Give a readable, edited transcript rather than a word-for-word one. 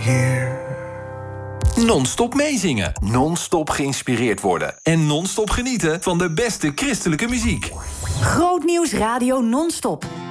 here. Non-stop meezingen. Non-stop geïnspireerd worden. En non-stop genieten van de beste christelijke muziek. Grootnieuws Radio Non-stop.